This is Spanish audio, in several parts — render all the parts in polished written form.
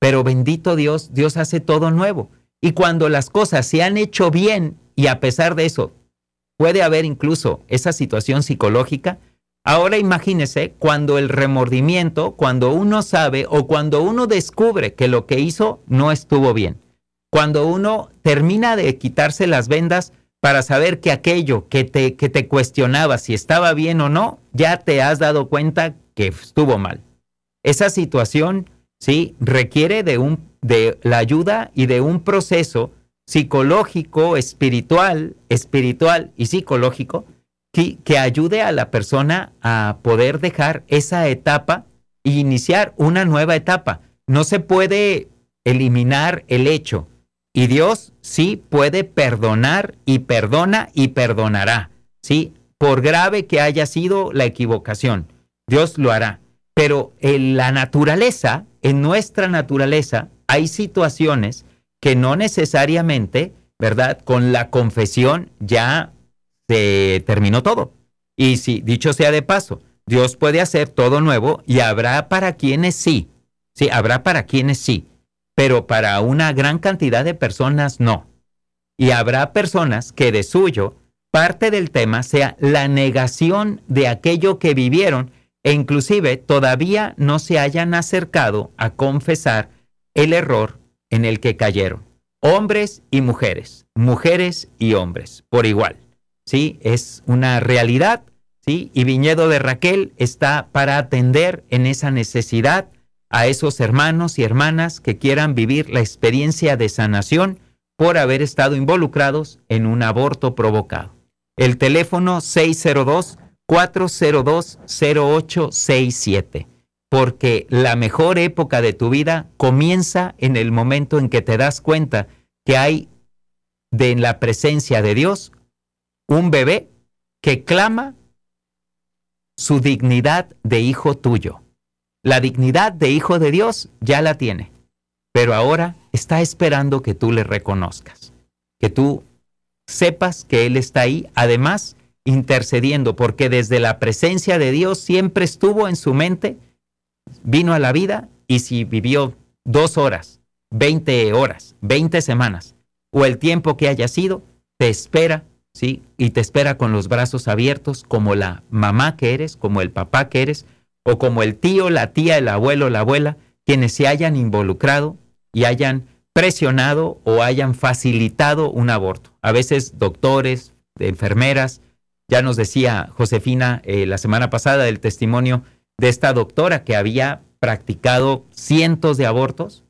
pero bendito Dios, Dios hace todo nuevo. Y cuando las cosas se han hecho bien y a pesar de eso puede haber incluso esa situación psicológica, ahora imagínese cuando el remordimiento, cuando uno sabe o cuando uno descubre que lo que hizo no estuvo bien. Cuando uno termina de quitarse las vendas para saber que aquello que te cuestionaba si estaba bien o no, ya te has dado cuenta que estuvo mal. Esa situación, sí, requiere de la ayuda y de un proceso psicológico, espiritual y psicológico que ayude a la persona a poder dejar esa etapa e iniciar una nueva etapa. No se puede eliminar el hecho. Y Dios sí puede perdonar y perdona y perdonará, ¿sí? Por grave que haya sido la equivocación, Dios lo hará. Pero en la naturaleza, en nuestra naturaleza, hay situaciones que no necesariamente, ¿verdad? Con la confesión ya se terminó todo. Y sí, dicho sea de paso, Dios puede hacer todo nuevo y habrá para quienes sí, habrá para quienes sí. Pero para una gran cantidad de personas no. Y habrá personas que de suyo parte del tema sea la negación de aquello que vivieron e inclusive todavía no se hayan acercado a confesar el error en el que cayeron. Hombres y mujeres, mujeres y hombres, por igual. ¿Sí? Es una realidad, ¿sí? Y Viñedo de Raquel está para atender en esa necesidad a esos hermanos y hermanas que quieran vivir la experiencia de sanación por haber estado involucrados en un aborto provocado. El teléfono 602-402-0867, porque la mejor época de tu vida comienza en el momento en que te das cuenta que hay en la presencia de Dios un bebé que clama su dignidad de hijo tuyo. La dignidad de hijo de Dios ya la tiene, pero ahora está esperando que tú le reconozcas, que tú sepas que Él está ahí, además intercediendo, porque desde la presencia de Dios siempre estuvo en su mente, vino a la vida y si vivió 2 horas, 20 horas, 20 semanas o el tiempo que haya sido, te espera, ¿sí? Y te espera con los brazos abiertos como la mamá que eres, como el papá que eres, o como el tío, la tía, el abuelo, la abuela, quienes se hayan involucrado y hayan presionado o hayan facilitado un aborto. A veces doctores, enfermeras, ya nos decía Josefina la semana pasada del testimonio de esta doctora que había practicado cientos de abortos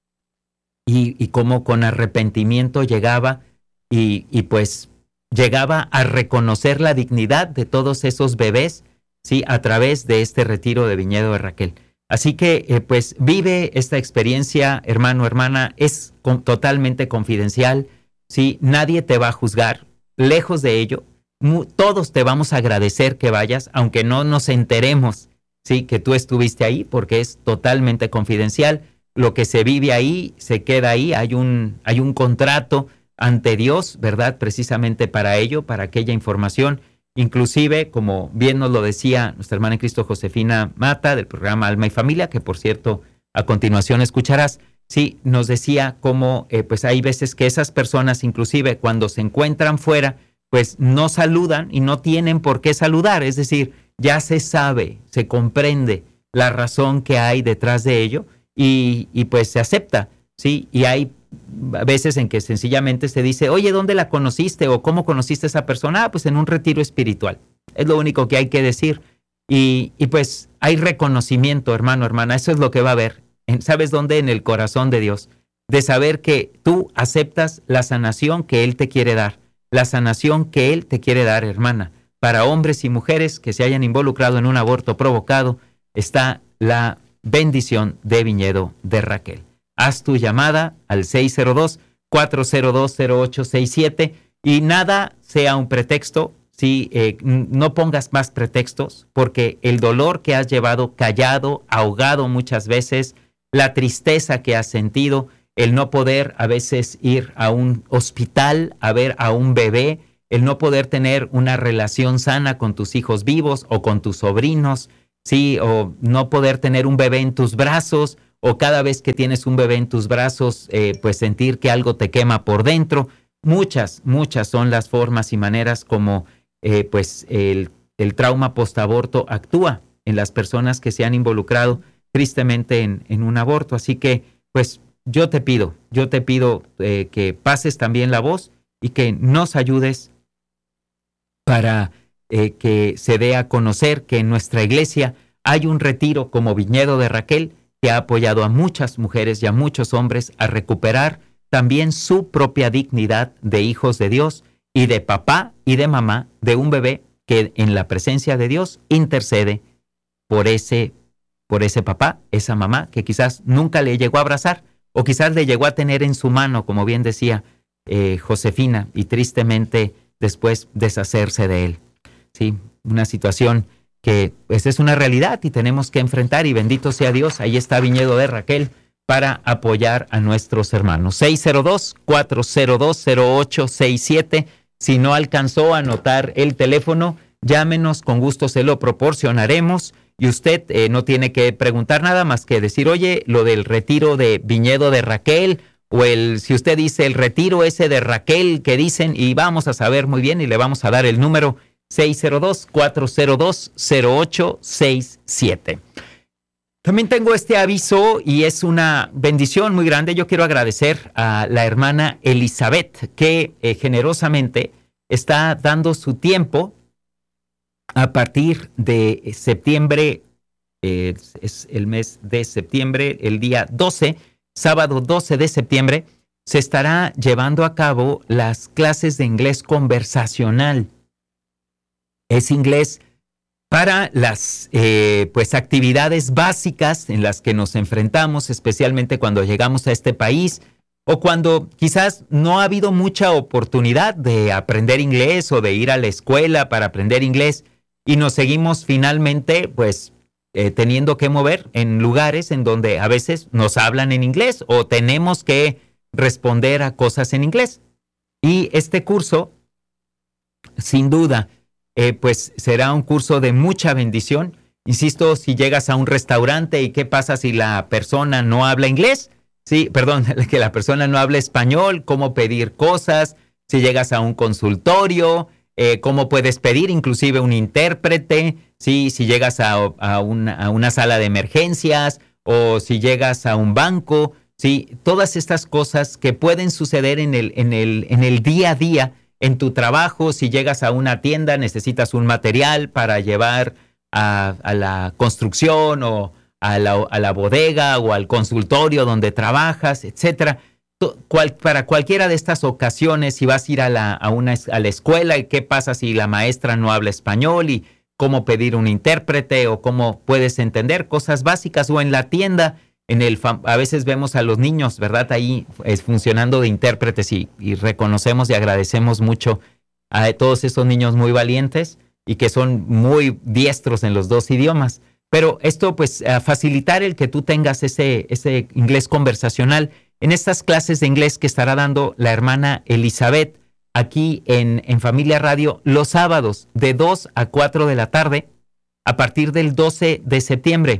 y cómo con arrepentimiento llegaba y pues llegaba a reconocer la dignidad de todos esos bebés, ¿sí? A través de este retiro de Viñedo de Raquel. Así que, pues, vive esta experiencia, hermano, hermana, es totalmente confidencial, ¿sí? Nadie te va a juzgar, lejos de ello. Todos te vamos a agradecer que vayas, aunque no nos enteremos, ¿sí? Que tú estuviste ahí, porque es totalmente confidencial. Lo que se vive ahí, se queda ahí, hay un contrato ante Dios, ¿verdad? Precisamente para ello, para aquella información. Inclusive, como bien nos lo decía nuestra hermana en Cristo Josefina Mata, del programa Alma y Familia, que por cierto, a continuación escucharás, sí, nos decía cómo pues hay veces que esas personas, inclusive cuando se encuentran fuera, pues no saludan y no tienen por qué saludar, es decir, ya se sabe, se comprende la razón que hay detrás de ello y pues se acepta, ¿sí? Y hay veces en que sencillamente se dice, oye, ¿dónde la conociste? O ¿cómo conociste a esa persona? Ah, pues en un retiro espiritual. Es lo único que hay que decir. Y pues hay reconocimiento, hermano, hermana. Eso es lo que va a haber. ¿Sabes dónde? En el corazón de Dios. De saber que tú aceptas la sanación que Él te quiere dar. La sanación que Él te quiere dar, hermana. Para hombres y mujeres que se hayan involucrado en un aborto provocado, está la bendición de Viñedo de Raquel. Haz tu llamada al 602-402-0867 y nada sea un pretexto, ¿sí? No pongas más pretextos, porque el dolor que has llevado callado, ahogado muchas veces, la tristeza que has sentido, el no poder a veces ir a un hospital a ver a un bebé, el no poder tener una relación sana con tus hijos vivos o con tus sobrinos, ¿sí? O no poder tener un bebé en tus brazos, o cada vez que tienes un bebé en tus brazos, pues sentir que algo te quema por dentro. Muchas son las formas y maneras como pues el trauma postaborto actúa en las personas que se han involucrado tristemente en un aborto. Así que, pues, yo te pido que pases también la voz y que nos ayudes para que se dé a conocer que en nuestra iglesia hay un retiro como Viñedo de Raquel que ha apoyado a muchas mujeres y a muchos hombres a recuperar también su propia dignidad de hijos de Dios y de papá y de mamá de un bebé que en la presencia de Dios intercede por ese papá, esa mamá que quizás nunca le llegó a abrazar o quizás le llegó a tener en su mano, como bien decía Josefina, y tristemente después deshacerse de él. Sí, una situación que pues, es una realidad y tenemos que enfrentar, y bendito sea Dios, ahí está Viñedo de Raquel para apoyar a nuestros hermanos. 602-402-0867. Si no alcanzó a anotar el teléfono, llámenos, con gusto se lo proporcionaremos. Y usted no tiene que preguntar nada más que decir, oye, lo del retiro de Viñedo de Raquel, o si usted dice el retiro ese de Raquel que dicen, y vamos a saber muy bien y le vamos a dar el número 602-402-0867. También tengo este aviso y es una bendición muy grande. Yo quiero agradecer a la hermana Elizabeth que generosamente está dando su tiempo a partir de septiembre, es el mes de septiembre, el día 12, sábado 12 de septiembre, se estará llevando a cabo las clases de inglés conversacional. Es inglés para las pues actividades básicas en las que nos enfrentamos, especialmente cuando llegamos a este país o cuando quizás no ha habido mucha oportunidad de aprender inglés o de ir a la escuela para aprender inglés y nos seguimos finalmente pues teniendo que mover en lugares en donde a veces nos hablan en inglés o tenemos que responder a cosas en inglés. Y este curso, sin duda, pues será un curso de mucha bendición. Insisto, si llegas a un restaurante y qué pasa si la persona no habla inglés, sí, perdón, que la persona no habla español, cómo pedir cosas, si llegas a un consultorio, cómo puedes pedir inclusive un intérprete, sí, si llegas a una sala de emergencias o si llegas a un banco, sí, todas estas cosas que pueden suceder en el día a día. En tu trabajo, si llegas a una tienda, necesitas un material para llevar a la construcción o a la bodega o al consultorio donde trabajas, etcétera. Para cualquiera de estas ocasiones, si vas a ir a la escuela, ¿y qué pasa si la maestra no habla español? Y cómo pedir un intérprete o cómo puedes entender cosas básicas, o en la tienda. A veces vemos a los niños, ¿verdad? Ahí funcionando de intérpretes y reconocemos y agradecemos mucho a todos esos niños muy valientes y que son muy diestros en los dos idiomas. Pero esto, pues, facilitar el que tú tengas ese inglés conversacional en estas clases de inglés que estará dando la hermana Elizabeth aquí en Familia Radio los sábados de 2 a 4 de la tarde a partir del 12 de septiembre.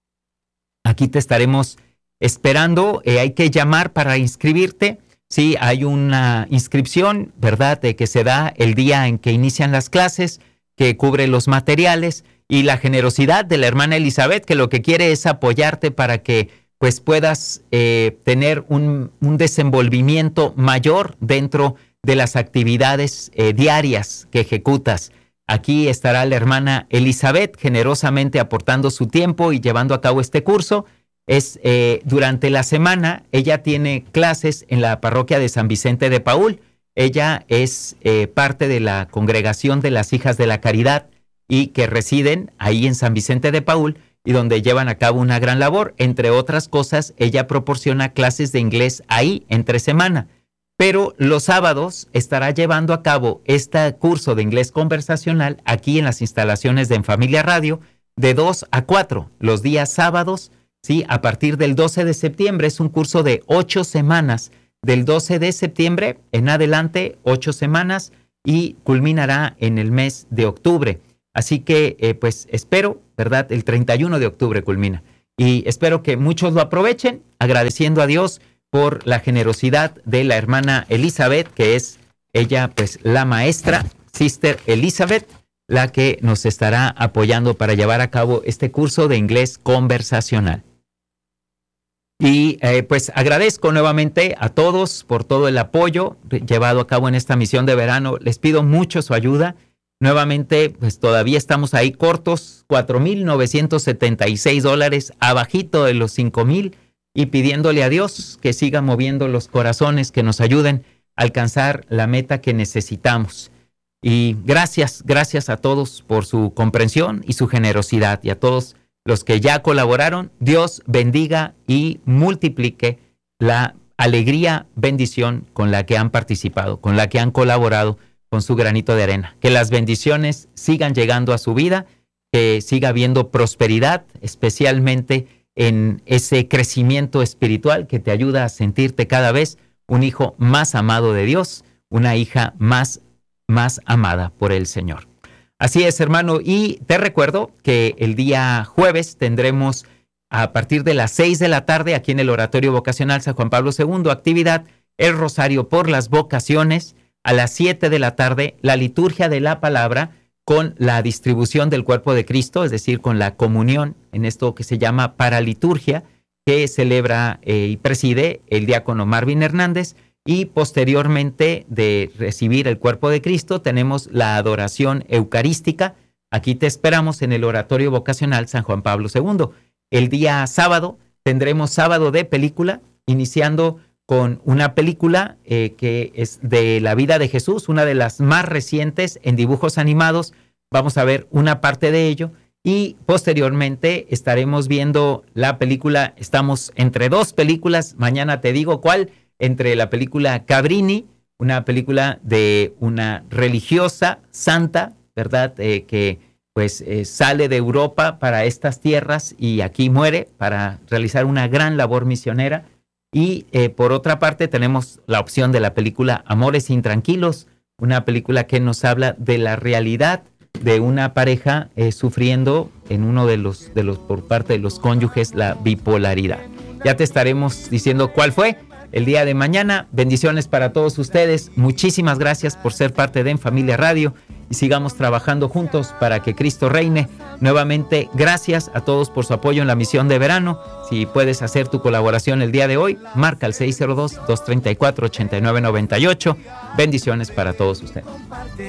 Aquí te estaremos esperando. Hay que llamar para inscribirte. Sí, hay una inscripción, ¿verdad?, que se da el día en que inician las clases, que cubre los materiales, y la generosidad de la hermana Elizabeth, que lo que quiere es apoyarte para que pues puedas tener un desenvolvimiento mayor dentro de las actividades diarias que ejecutas. Aquí estará la hermana Elizabeth generosamente aportando su tiempo y llevando a cabo este curso. Durante la semana, ella tiene clases en la parroquia de San Vicente de Paúl. Ella es parte de la congregación de las Hijas de la Caridad y que residen ahí en San Vicente de Paúl y donde llevan a cabo una gran labor. Entre otras cosas, ella proporciona clases de inglés ahí entre semana. Pero los sábados estará llevando a cabo este curso de inglés conversacional aquí en las instalaciones de En Familia Radio de 2 a 4 los días sábados, ¿sí? A partir del 12 de septiembre es un curso de 8 semanas. Del 12 de septiembre en adelante, 8 semanas y culminará en el mes de octubre. Así que, pues espero, ¿verdad? El 31 de octubre culmina. y espero que muchos lo aprovechen, agradeciendo a Dios por la generosidad de la hermana Elizabeth, que es ella pues la maestra, Sister Elizabeth, la que nos estará apoyando para llevar a cabo este curso de inglés conversacional. Y pues agradezco nuevamente a todos por todo el apoyo llevado a cabo en esta misión de verano. Les pido mucho su ayuda. Nuevamente, pues todavía estamos ahí cortos, $4,976, abajito de los 5,000, y pidiéndole a Dios que siga moviendo los corazones, que nos ayuden a alcanzar la meta que necesitamos. Y gracias a todos por su comprensión y su generosidad, y a todos los que ya colaboraron. Dios bendiga y multiplique la alegría, bendición con la que han participado, con la que han colaborado con su granito de arena. Que las bendiciones sigan llegando a su vida, que siga habiendo prosperidad, especialmente en ese crecimiento espiritual que te ayuda a sentirte cada vez un hijo más amado de Dios, una hija más amada por el Señor. Así es, hermano, y te recuerdo que el día jueves tendremos a partir de las 6 de la tarde aquí en el Oratorio Vocacional San Juan Pablo II, actividad El Rosario por las Vocaciones. A las 7 de la tarde, la liturgia de la palabra con la distribución del cuerpo de Cristo, es decir, con la comunión en esto que se llama paraliturgia, que celebra y preside el diácono Marvin Hernández. Y posteriormente de recibir el cuerpo de Cristo, tenemos la adoración eucarística. Aquí te esperamos en el Oratorio Vocacional San Juan Pablo II. El día sábado tendremos sábado de película, iniciando con una película que es de la vida de Jesús, una de las más recientes en dibujos animados. Vamos a ver una parte de ello y posteriormente estaremos viendo la película. Estamos entre dos películas, mañana te digo cuál, entre la película Cabrini, una película de una religiosa santa, ¿verdad? Que pues sale de Europa para estas tierras y aquí muere para realizar una gran labor misionera. Y por otra parte tenemos la opción de la película Amores Intranquilos, una película que nos habla de la realidad de una pareja sufriendo en uno de los por parte de los cónyuges la bipolaridad. Ya te estaremos diciendo cuál fue el día de mañana. Bendiciones para todos ustedes. Muchísimas gracias por ser parte de En Familia Radio y sigamos trabajando juntos para que Cristo reine. Nuevamente, gracias a todos por su apoyo en la misión de verano. Si puedes hacer tu colaboración el día de hoy, marca el 602-234-8998. Bendiciones para todos ustedes.